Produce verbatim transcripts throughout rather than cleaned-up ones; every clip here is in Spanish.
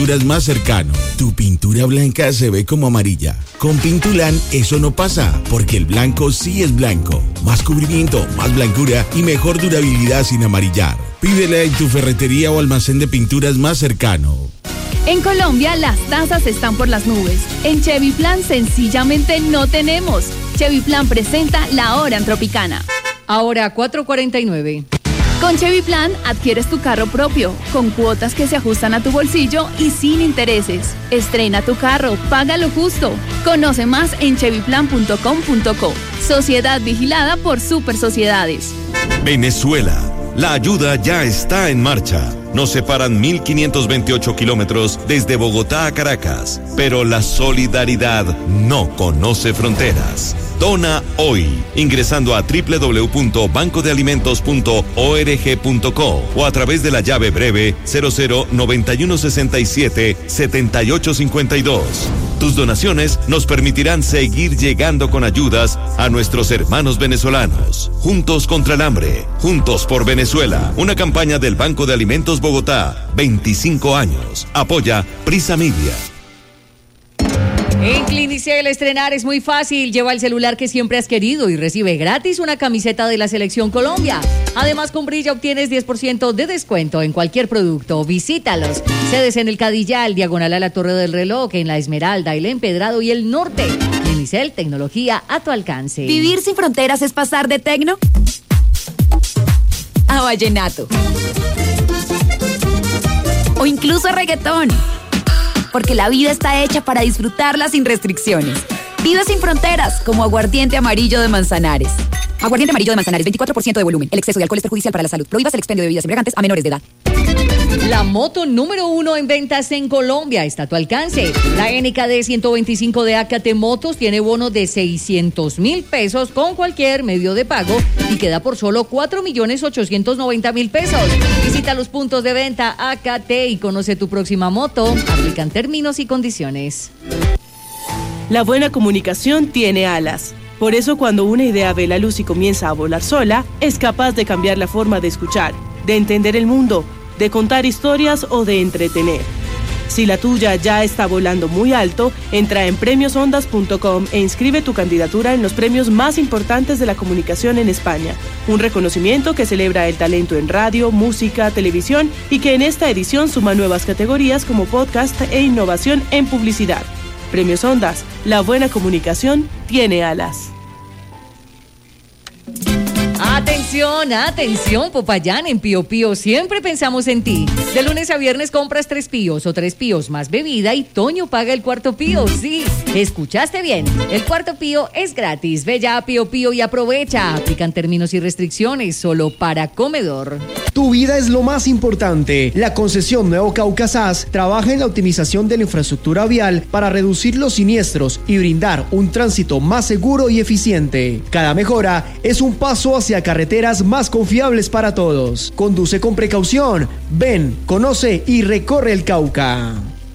más cercano. Tu pintura blanca se ve como amarilla. Con Pintulan eso no pasa, porque el blanco sí es blanco. Más cubrimiento, más blancura y mejor durabilidad sin amarillar. Pídela en tu ferretería o almacén de pinturas más cercano. En Colombia las tasas están por las nubes. En Chevy Plan sencillamente no tenemos. Chevy Plan presenta la hora en Tropicana. Ahora cuatro cuarenta y nueve. Con Chevy Plan adquieres tu carro propio, con cuotas que se ajustan a tu bolsillo y sin intereses. Estrena tu carro, paga lo justo. Conoce más en chevy plan punto com punto co. Sociedad vigilada por Super Sociedades. Venezuela. La ayuda ya está en marcha. Nos separan mil quinientos veintiocho kilómetros desde Bogotá a Caracas, pero la solidaridad no conoce fronteras. Dona hoy, ingresando a doble u doble u doble u punto banco de alimentos punto org punto co o a través de la llave breve cero cero noventa y uno sesenta y siete setenta y ocho cincuenta y dos. Tus donaciones nos permitirán seguir llegando con ayudas a nuestros hermanos venezolanos. Juntos contra el hambre, juntos por Venezuela. Una campaña del Banco de Alimentos Bogotá, veinticinco años. Apoya Prisa Media. En Clinicel estrenar es muy fácil. Lleva el celular que siempre has querido y recibe gratis una camiseta de la Selección Colombia. Además, con Brilla obtienes diez por ciento de descuento en cualquier producto. Visítalos. Sedes en el Cadillal, diagonal a la Torre del Reloj, en la Esmeralda, el Empedrado y el Norte. Clinicel, tecnología a tu alcance. ¿Vivir sin fronteras es pasar de tecno a vallenato? O incluso a reggaetón. Porque la vida está hecha para disfrutarla sin restricciones. Vive sin fronteras, como Aguardiente Amarillo de Manzanares. Aguardiente Amarillo de Manzanares, veinticuatro por ciento de volumen. El exceso de alcohol es perjudicial para la salud. Prohíbas el expendio de bebidas embriagantes a menores de edad. La moto número uno en ventas en Colombia está a tu alcance. La N K D ciento veinticinco de A K T Motos tiene bono de seiscientos mil pesos con cualquier medio de pago y queda por solo cuatro millones ochocientos noventa mil pesos. Visita los puntos de venta A K T y conoce tu próxima moto. Aplican términos y condiciones. La buena comunicación tiene alas. Por eso, cuando una idea ve la luz y comienza a volar sola, es capaz de cambiar la forma de escuchar, de entender el mundo, de contar historias o de entretener. Si la tuya ya está volando muy alto, entra en premios ondas punto com e inscribe tu candidatura en los premios más importantes de la comunicación en España. Un reconocimiento que celebra el talento en radio, música, televisión y que en esta edición suma nuevas categorías como podcast e innovación en publicidad. Premios Ondas, la buena comunicación tiene alas. Atención, atención, Popayán, en Pío Pío siempre pensamos en ti. De lunes a viernes compras tres píos o tres píos más bebida y Toño paga el cuarto pío. Sí, escuchaste bien, el cuarto pío es gratis. Ve ya a Pío Pío y aprovecha. Aplican términos y restricciones solo para comedor. Tu vida es lo más importante. La concesión Nuevo Cauca S A S trabaja en la optimización de la infraestructura vial para reducir los siniestros y brindar un tránsito más seguro y eficiente. Cada mejora es un paso hacia carreteras más confiables para todos. Conduce con precaución. Ven, conoce y recorre el Cauca.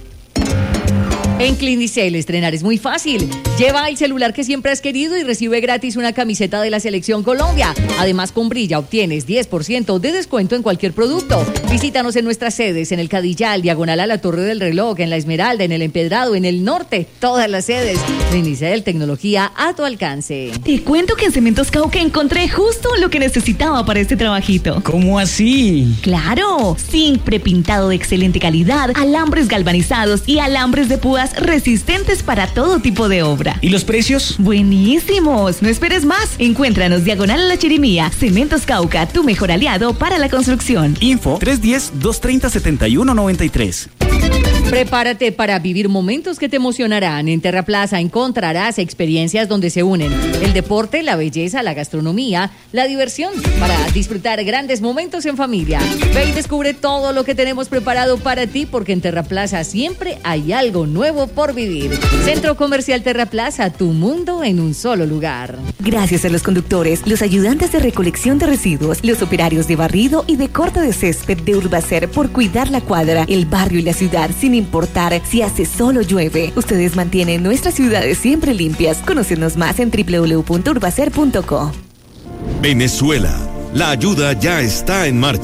En Clinicel estrenar es muy fácil. Lleva el celular que siempre has querido y recibe gratis una camiseta de la Selección Colombia. Además, con Brilla obtienes diez por ciento de descuento en cualquier producto. Visítanos en nuestras sedes, en el Cadillal, diagonal a la Torre del Reloj, en la Esmeralda, en el Empedrado, en el Norte, todas las sedes. Clinicel, tecnología a tu alcance. Te cuento que en Cementos Cauca encontré justo lo que necesitaba para este trabajito. ¿Cómo así? Claro, zinc prepintado de excelente calidad, alambres galvanizados y alambres de púas resistentes para todo tipo de obra. ¿Y los precios? Buenísimos, no esperes más. Encuéntranos diagonal a la Chirimía. Cementos Cauca, tu mejor aliado para la construcción. Info tres uno cero, dos tres cero, siete uno nueve tres. Prepárate para vivir momentos que te emocionarán. En Terraplaza encontrarás experiencias donde se unen el deporte, la belleza, la gastronomía, la diversión, para disfrutar grandes momentos en familia. Ve y descubre todo lo que tenemos preparado para ti, porque en Terraplaza siempre hay algo nuevo por vivir. Centro Comercial Terraplaza, tu mundo en un solo lugar. Gracias a los conductores, los ayudantes de recolección de residuos, los operarios de barrido y de corte de césped de Urbacer por cuidar la cuadra, el barrio y la ciudad sin importar si hace sol o llueve. Ustedes mantienen nuestras ciudades siempre limpias. Conócenos más en doble u doble u doble u punto urbacer punto co. Venezuela, la ayuda ya está en marcha.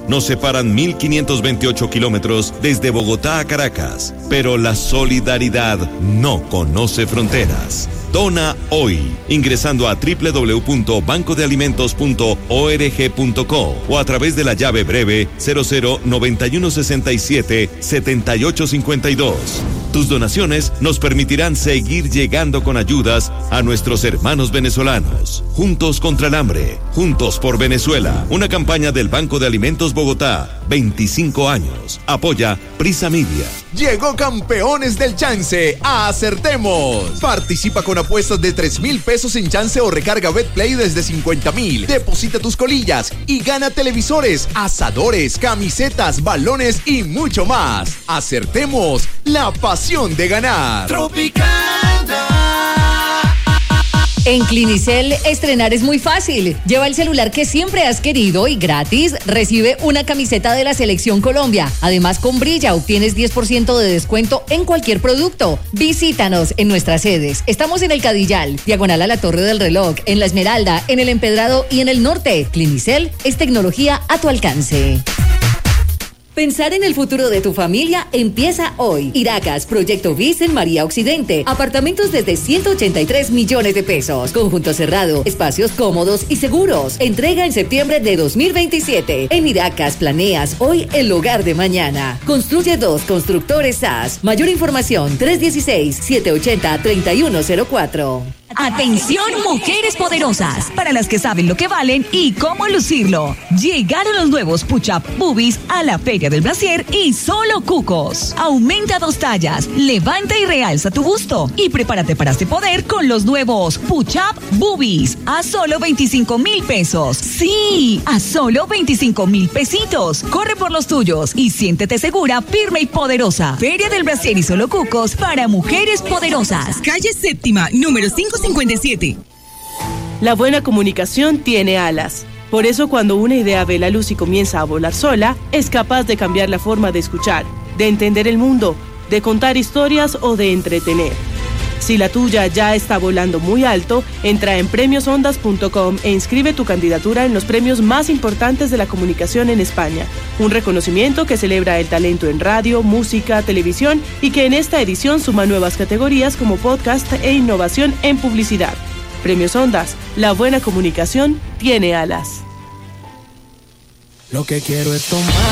Nos separan mil quinientos veintiocho kilómetros desde Bogotá a Caracas, pero la solidaridad no conoce fronteras. Dona hoy, ingresando a doble u doble u doble u punto banco de alimentos punto org punto co o a través de la llave breve cero cero noventa y uno sesenta y siete setenta y ocho cincuenta y dos. Tus donaciones nos permitirán seguir llegando con ayudas a nuestros hermanos venezolanos. Juntos contra el hambre, juntos por Venezuela. Una campaña del Banco de Alimentos Bogotá, veinticinco años. Apoya Prisa Media. Llegó Campeones del Chance a Acertemos. Participa con apuestas de tres mil pesos en Chance o recarga BetPlay desde cincuenta mil. Deposita tus colillas y gana televisores, asadores, camisetas, balones y mucho más. Acertemos, la pasión de ganar. Tropicana. En Clinicel, estrenar es muy fácil. Lleva el celular que siempre has querido y gratis recibe una camiseta de la Selección Colombia. Además, con Brilla obtienes diez por ciento de descuento en cualquier producto. Visítanos en nuestras sedes. Estamos en el Cadillal, diagonal a la Torre del Reloj, en La Esmeralda, en el Empedrado y en el Norte. Clinicel es tecnología a tu alcance. Pensar en el futuro de tu familia empieza hoy. Iracas, Proyecto BIS en María Occidente. Apartamentos desde ciento ochenta y tres millones de pesos. Conjunto cerrado, espacios cómodos y seguros. Entrega en septiembre de dos mil veintisiete. En Iracas planeas hoy el hogar de mañana. Construye dos Constructores A S. Mayor información tres uno seis, siete ocho cero, tres uno cero cuatro. Atención, mujeres poderosas, para las que saben lo que valen y cómo lucirlo. Llegaron los nuevos Push-Up Boobies a la Feria del Brasier y solo cucos. Aumenta dos tallas, levanta y realza tu busto y prepárate para este poder con los nuevos Push-Up Boobies a solo veinticinco mil pesos. Sí, a solo veinticinco mil pesitos. Corre por los tuyos y siéntete segura, firme y poderosa. Feria del Brasier y solo cucos para mujeres poderosas. Calle Séptima, número cinco cincuenta y siete. La buena comunicación tiene alas. Por eso cuando una idea ve la luz y comienza a volar sola, es capaz de cambiar la forma de escuchar, de entender el mundo, de contar historias o de entretener. Si la tuya ya está volando muy alto, entra en premios ondas punto com e inscribe tu candidatura en los premios más importantes de la comunicación en España. Un reconocimiento que celebra el talento en radio, música, televisión y que en esta edición suma nuevas categorías como podcast e innovación en publicidad. Premios Ondas, la buena comunicación tiene alas. Lo que quiero es tomar